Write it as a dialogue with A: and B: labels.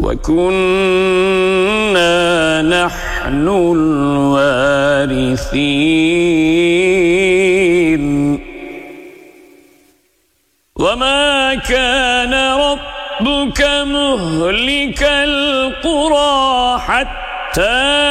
A: وكنا نحن الوارثين وما كان ربك مهلك القرى حتى